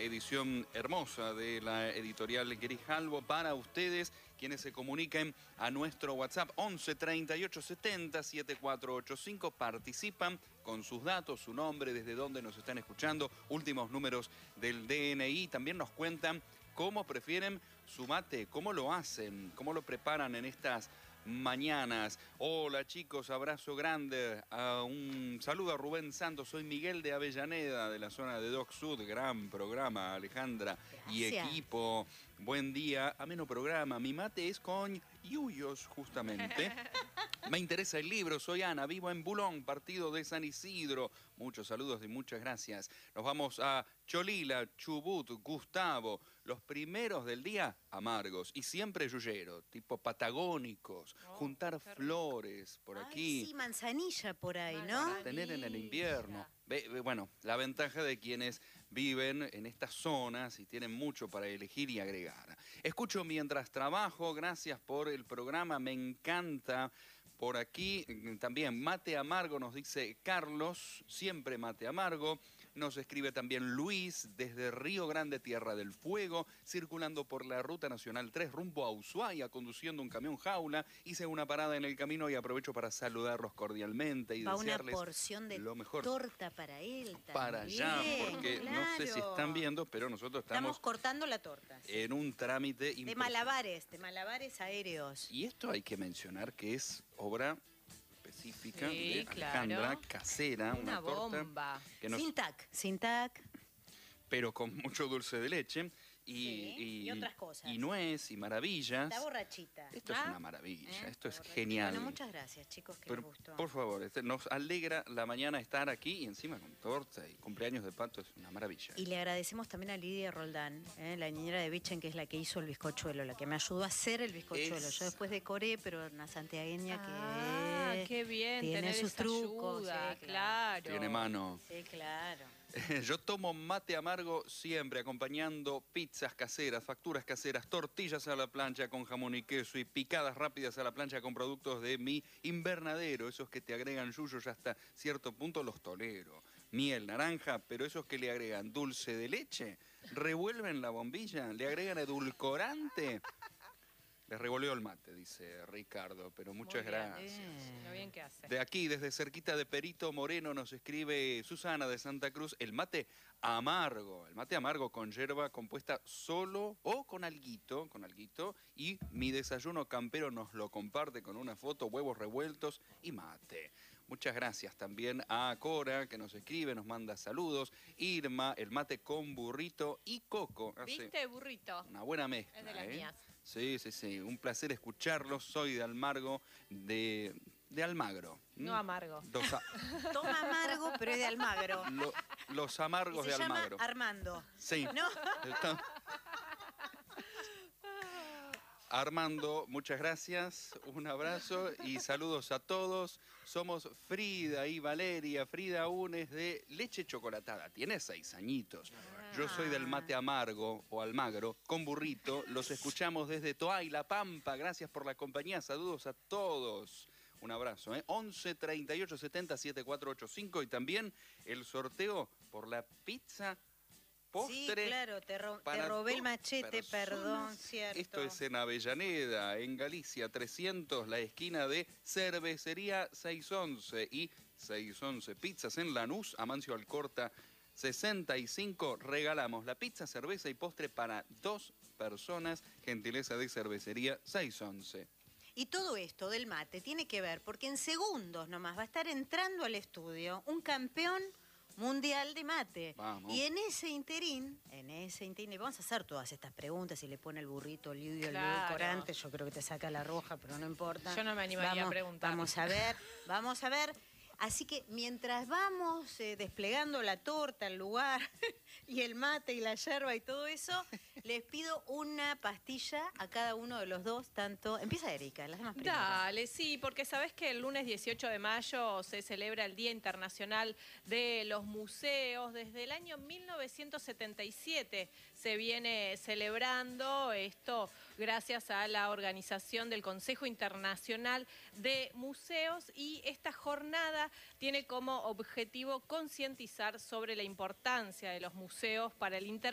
edición hermosa de la editorial Grijalbo para ustedes, quienes se comuniquen a nuestro WhatsApp 11 38 70 7485. Participan con sus datos, su nombre, desde dónde nos están escuchando, últimos números del DNI. También nos cuentan cómo prefieren su mate, cómo lo hacen, cómo lo preparan en estas mañanas. Hola chicos, abrazo grande. Un saludo a Rubén Santos. Soy Miguel de Avellaneda, de la zona de Doc Sud. Gran programa, Alejandra. Gracias. Y equipo. Buen día, ameno programa. Mi mate es con yuyos, justamente. Me interesa el libro. Soy Ana, vivo en Bulón, partido de San Isidro. Muchos saludos y muchas gracias. Nos vamos a Cholila, Chubut, Gustavo. Los primeros del día, amargos. Y siempre yuyero, tipo patagónicos. Juntar flores por aquí. Sí, manzanilla por ahí, ¿no? Tener en el invierno. Bueno, la ventaja de quienes viven en estas zonas y tienen mucho para elegir y agregar. Escucho mientras trabajo, gracias por el programa, me encanta. Por aquí también mate amargo, nos dice Carlos, siempre mate amargo. Nos escribe también Luis desde Río Grande, Tierra del Fuego, circulando por la Ruta Nacional 3 rumbo a Ushuaia, conduciendo un camión jaula. Hice una parada en el camino y aprovecho para saludarlos cordialmente y desearles una porción de lo mejor. Torta para él también. Para allá, porque claro, no sé si están viendo, pero nosotros estamos cortando la torta. Sí. En un trámite de malabares aéreos. Y esto hay que mencionar que es obra específica de Alejandra, casera, una torta bomba. Sin tac. Pero con mucho dulce de leche. Y otras cosas. Y nuez y maravillas. Está borrachita. Esto es una maravilla, esto es genial. Bueno, muchas gracias, chicos, que les gustó. Por favor, nos alegra la mañana estar aquí y encima con torta y cumpleaños de Pato, es una maravilla. Y le agradecemos también a Lidia Roldán, la niñera de Bichen, que es la que hizo el bizcochuelo, la que me ayudó a hacer el bizcochuelo. Yo después decoré, pero una santiagueña que qué bien, tiene sus trucos. Ayuda, claro. Tiene mano. Sí, claro. Yo tomo mate amargo siempre, acompañando pizzas caseras, facturas caseras, tortillas a la plancha con jamón y queso y picadas rápidas a la plancha con productos de mi invernadero. Esos que te agregan yuyos hasta cierto punto los tolero. Miel, naranja, pero esos que le agregan dulce de leche, revuelven la bombilla, le agregan edulcorante. Les revolvió el mate, dice Ricardo, pero muchas gracias. Lo bien que hace. De aquí, desde cerquita de Perito Moreno, nos escribe Susana de Santa Cruz, el mate amargo con yerba compuesta solo o con alguito, y mi desayuno campero nos lo comparte con una foto, huevos revueltos y mate. Muchas gracias también a Cora, que nos escribe, nos manda saludos. Irma, el mate con burrito y coco. ¿Viste, burrito? Una buena mezcla. Es de las mías. Sí. Un placer escucharlos. Soy de Almagro, de Almagro. No amargo. Toma amargo, pero es de Almagro. Los amargos de Almagro. Se llama Armando. Sí. ¿No? Armando, muchas gracias, un abrazo y saludos a todos. Somos Frida y Valeria. Frida aún es de leche chocolatada, tiene 6 añitos. Yo soy del mate amargo o Almagro con burrito. Los escuchamos desde Toa y La Pampa. Gracias por la compañía, saludos a todos. Un abrazo, 11 38 70 7485 y también el sorteo por la pizza postre. Sí, claro, te robé el machete, perdón, cierto. Esto es en Avellaneda, en Galicia, 300, la esquina de Cervecería 611 y 611 Pizzas en Lanús, Amancio Alcorta 65. Regalamos la pizza, cerveza y postre para 2 personas, gentileza de Cervecería 611. Y todo esto del mate tiene que ver, porque en segundos nomás va a estar entrando al estudio un campeón mundial de mate. Vamos. Y en ese interín, y vamos a hacer todas estas preguntas, si le pone el burrito, el edulcorante, yo creo que te saca la roja, pero no importa. Yo no me animaría a preguntar. Vamos a ver. Así que mientras vamos desplegando la torta, el lugar, y el mate y la yerba y todo eso, les pido una pastilla a cada uno de los dos, tanto... Empieza Erika, las demás primeras. Dale, sí, porque sabés que el lunes 18 de mayo se celebra el Día Internacional de los Museos. Desde el año 1977 se viene celebrando esto gracias a la organización del Consejo Internacional de Museos, y esta jornada tiene como objetivo concientizar sobre la importancia de los museos para el intercambio